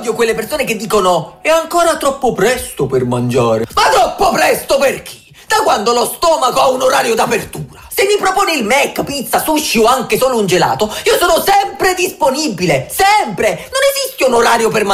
odio quelle persone che dicono è ancora troppo presto per mangiare. Ma troppo presto per chi? Da quando lo stomaco ha un orario d'apertura? Se mi proponi il Mac, pizza, sushi o anche solo un gelato, io sono sempre disponibile, sempre! Non esiste un orario per mangiare.